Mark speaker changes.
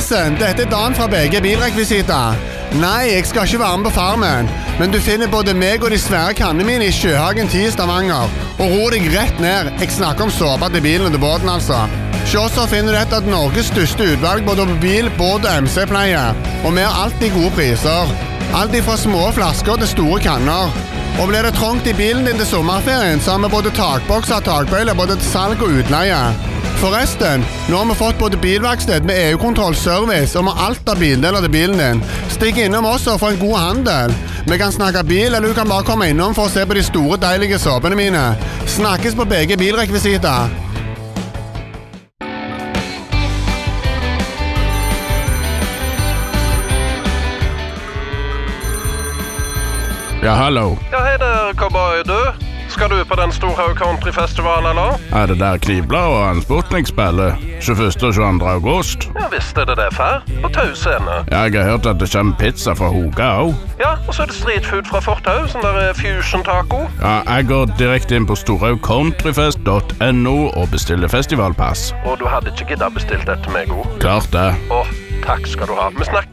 Speaker 1: Hallaisen, dette Dan fra BG Bilrekvisita. Nei, jeg skal ikke være med på farmen, men du finner både meg og de svære kannene mine i Sjøhagen 10 i Stavanger. Og ro deg rett ned, jeg snakker om såpa til bilen og til båten altså. Se så finner du et av Norges største utvalg både på bil, båt og MC-pleie. Og vi har alltid gode priser. Alt fra små flasker til store kanner. Og blir det trångt i bilen din til sommerferien, så har vi både takbokser og takbøyler både til salg og utleie. Forresten, nå har vi fått både bilverksted med EU-kontroll, service og med alt av bildeler til bilen din. Stikk innom oss og få en god handel. Vi kan snakke bil, eller du kan bare komme innom for å se på de store, deilige såpene mine. Snakkes på BG Bilrekvisita.
Speaker 2: Ja, hallo.
Speaker 3: Ja, hei der, cowboy, du. Skal du på den store countryfestivalen, eller?
Speaker 2: Er det der Knivblad og Hans Sputnik spiller? 21. og 22. august?
Speaker 3: Ja, visst er det fær. På Tau scene.
Speaker 2: Ja, jeg har hørt at det kommer pizza fra Hoga også.
Speaker 3: Ja, og så er det streetfood fra Fortau, sånn der fusion taco.
Speaker 2: Ja, jeg går direkte inn på storhaugcountryfest.no og bestiller festivalpass.
Speaker 3: Og du hadde ikke giddet bestilt dette med god?
Speaker 2: Klart det.
Speaker 3: Takk skal du ha. Vi snakkes.